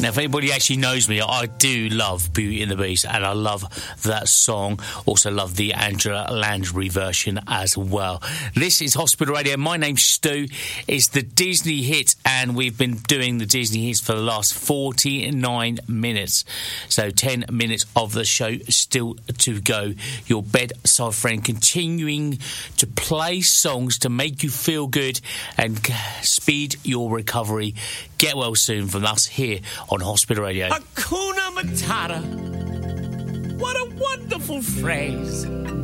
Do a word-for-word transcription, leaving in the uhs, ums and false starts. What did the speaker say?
Now, if anybody actually knows me, I do love Beauty and the Beast, and I love that song. Also love the Angela Lansbury version as well. This is Hospital Radio. My name's Stu. It's the Disney hit, and we've been doing the Disney hits for the last forty-nine minutes. So ten minutes of the show still to go. Your bedside friend continuing to play songs to make you feel good and speed your recovery. Get well soon from us here on Hospital Radio. Hakuna Matata. What a wonderful phrase.